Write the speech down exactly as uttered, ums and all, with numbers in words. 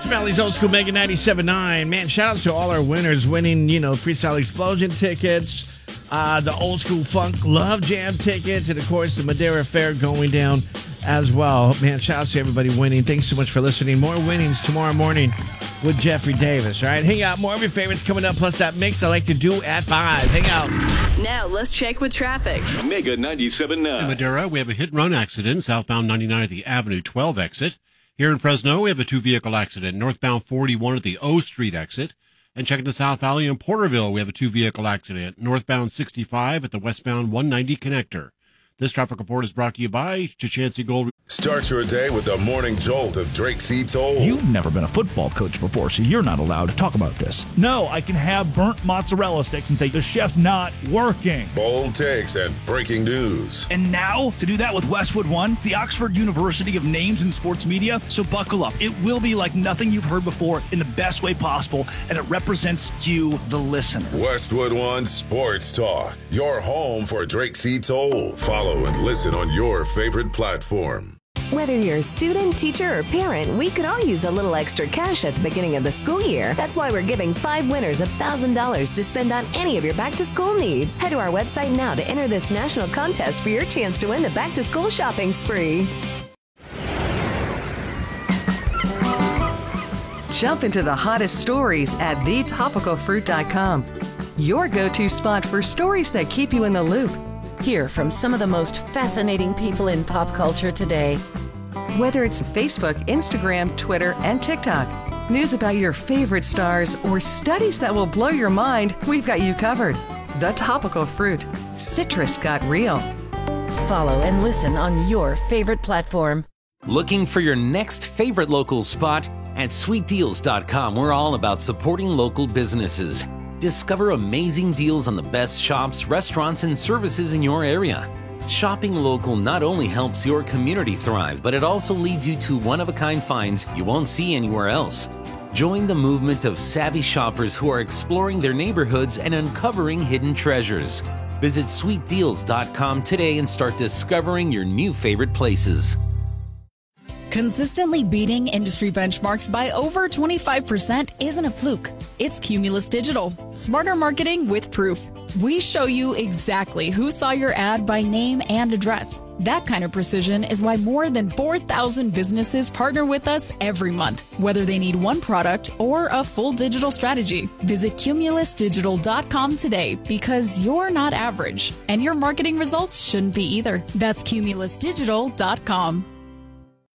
Valley's Old School Mega ninety-seven point nine. Man, shout outs to all our winners winning, you know, Freestyle Explosion tickets, uh, the Old School Funk Love Jam tickets, and of course the Madeira Fair going down as well. Man, shout outs to everybody winning. Thanks so much for listening. More winnings tomorrow morning with Jeffrey Davis. All right, hang out. More of your favorites coming up, plus that mix I like to do at five. Hang out. Now let's check with traffic. Mega ninety-seven point nine. In Madeira, we have a hit-and-run accident southbound ninety-nine at the Avenue twelve exit. Here in Fresno, we have a two-vehicle accident northbound forty-one at the O Street exit. And checking the South Valley in Porterville, we have a two-vehicle accident northbound sixty-five at the westbound one ninety connector. This traffic report is brought to you by Chichancy Gold. Start your day with the morning jolt of Drake C. Toll. You've never been a football coach before, so you're not allowed to talk about this. No, I can have burnt mozzarella sticks and say the chef's not working. Bold takes and breaking news. And now, to do that with Westwood One, the Oxford University of Names in Sports Media. So buckle up. It will be like nothing you've heard before in the best way possible, and it represents you, the listener. Westwood One Sports Talk, your home for Drake C. Toll. Follow and listen on your favorite platform. Whether you're a student, teacher, or parent, we could all use a little extra cash at the beginning of the school year. That's why we're giving five winners one thousand dollars to spend on any of your back-to-school needs. Head to our website now to enter this national contest for your chance to win the back-to-school shopping spree. Jump into the hottest stories at the topical fruit dot com. Your go-to spot for stories that keep you in the loop. Hear from some of the most fascinating people in pop culture today. Whether it's Facebook, Instagram, Twitter, and TikTok, news about your favorite stars, or studies that will blow your mind, we've got you covered. The Topical Fruit. Citrus got real. Follow and listen on your favorite platform. Looking for your next favorite local spot? At sweet deals dot com, we're all about supporting local businesses. Discover amazing deals on the best shops, restaurants, and services in your area. Shopping local not only helps your community thrive, but it also leads you to one-of-a-kind finds you won't see anywhere else. Join the movement of savvy shoppers who are exploring their neighborhoods and uncovering hidden treasures. Visit sweet deals dot com today and start discovering your new favorite places. Consistently beating industry benchmarks by over twenty-five percent isn't a fluke. It's Cumulus Digital. Smarter marketing with proof. We show you exactly who saw your ad by name and address. That kind of precision is why more than four thousand businesses partner with us every month, whether they need one product or a full digital strategy. Visit Cumulus Digital dot com today because you're not average, and your marketing results shouldn't be either. That's Cumulus Digital dot com.